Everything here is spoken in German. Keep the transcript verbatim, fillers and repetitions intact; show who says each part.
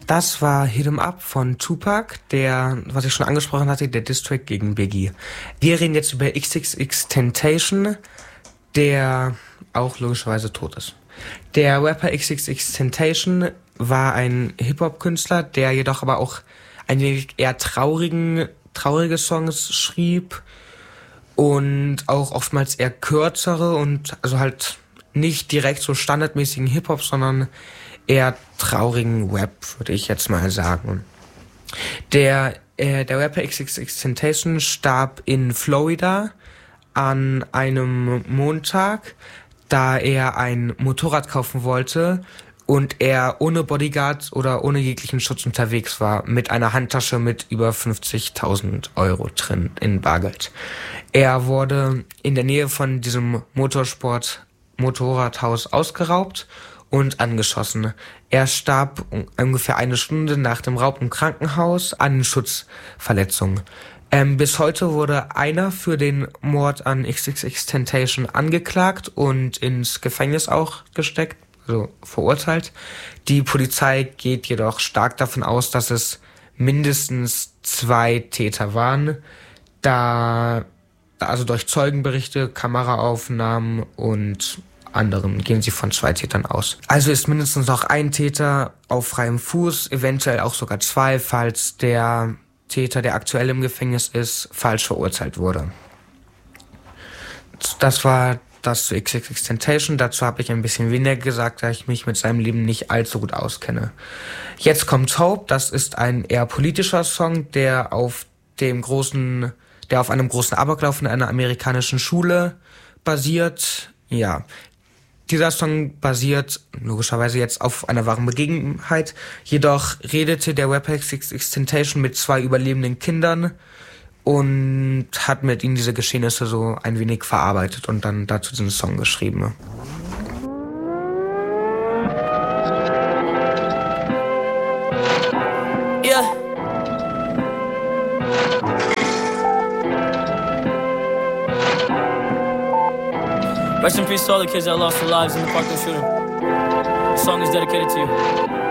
Speaker 1: Das war Hit 'em Up von Tupac, der, was ich schon angesprochen hatte, der Diss-Track gegen Biggie. Wir reden jetzt über X X X-Tentacion, der auch logischerweise tot ist. Der Rapper X X X-Tentacion war ein Hip-Hop-Künstler, der jedoch aber auch ein wenig eher traurigen, traurige Songs schrieb und auch oftmals eher kürzere und also halt nicht direkt so standardmäßigen Hip-Hop, sondern eher traurigen Rap, würde ich jetzt mal sagen. Der, äh, der Rapper X X X-Tentacion starb in Florida an einem Montag, da er ein Motorrad kaufen wollte und er ohne Bodyguard oder ohne jeglichen Schutz unterwegs war, mit einer Handtasche mit über fünfzigtausend Euro drin in Bargeld. Er wurde in der Nähe von diesem Motorsport-Motorradhaus ausgeraubt und angeschossen. Er starb ungefähr eine Stunde nach dem Raub im Krankenhaus an Schutzverletzungen. Ähm, bis heute wurde einer für den Mord an X X X-Tentacion angeklagt und ins Gefängnis auch gesteckt, also verurteilt. Die Polizei geht jedoch stark davon aus, dass es mindestens zwei Täter waren, da also durch Zeugenberichte, Kameraaufnahmen und anderen gehen sie von zwei Tätern aus. Also ist mindestens noch ein Täter auf freiem Fuß, eventuell auch sogar zwei, falls der Täter, der aktuell im Gefängnis ist, falsch verurteilt wurde. Das war das zu X X X-Tentacion. Dazu habe ich ein bisschen weniger gesagt, da ich mich mit seinem Leben nicht allzu gut auskenne. Jetzt kommt Hope. Das ist ein eher politischer Song, der auf dem großen, der auf einem großen Amoklauf in einer amerikanischen Schule basiert. Ja. Dieser Song basiert logischerweise jetzt auf einer wahren Begebenheit, jedoch redete der Rapper X X X-Tentacion mit zwei überlebenden Kindern und hat mit ihnen diese Geschehnisse so ein wenig verarbeitet und dann dazu diesen Song geschrieben.
Speaker 2: Yeah. Rest in peace to all the kids that lost their lives in the Parkland shooting. The song is dedicated to you.